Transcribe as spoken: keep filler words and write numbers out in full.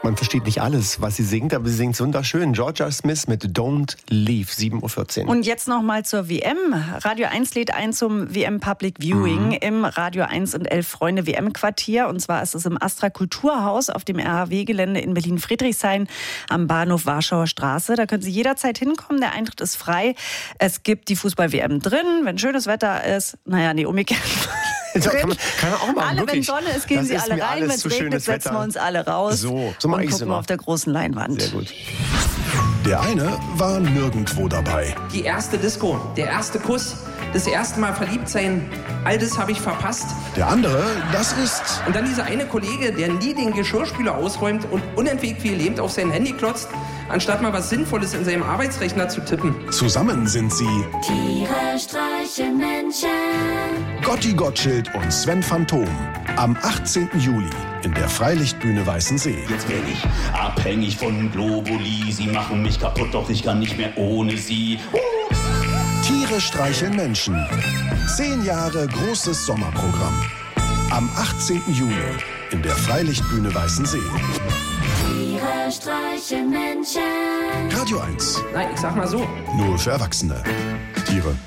Man versteht nicht alles, was sie singt, aber sie singt wunderschön. Georgia Smith mit Don't Leave, sieben Uhr vierzehn. Und jetzt noch mal zur W M. Radio eins lädt ein zum W M Public Viewing mhm. im Radio eins und elf Freunde W M-Quartier. Und zwar ist es im Astra Kulturhaus auf dem R H W-Gelände in Berlin-Friedrichshain am Bahnhof Warschauer Straße. Da können Sie jederzeit hinkommen. Der Eintritt ist frei. Es gibt die Fußball-W M drin, wenn schönes Wetter ist. Naja, nee, umgekehrt. Ja, kann, man, kann man auch machen, alle, wirklich. wenn Sonne ist, gehen das sie ist alle rein. Wenn es regnet, setzen wir uns alle raus so, so und gucken gucken auf der großen Leinwand. Sehr gut. Der eine war nirgendwo dabei. Die erste Disco, der erste Kuss, das erste Mal verliebt sein, all das habe ich verpasst. Der andere, das ist... Und dann dieser eine Kollege, der nie den Geschirrspüler ausräumt und unentwegt wie lebt auf sein Handy klotzt, anstatt mal was Sinnvolles in seinem Arbeitsrechner zu tippen. Zusammen sind sie Tiere streichen Menschen. Gotti Gottschild und Sven Phantom. Am achtzehnten Juli in der Freilichtbühne Weißensee. Jetzt bin ich abhängig von Globuli. Sie machen mich kaputt, doch ich kann nicht mehr ohne sie. Uh! Tiere streicheln Menschen. Zehn Jahre großes Sommerprogramm. Am achtzehnten Juli in der Freilichtbühne Weißensee. Tiere streichen Menschen. Radio eins. Nein, ich sag mal so. Nur für Erwachsene. Tiere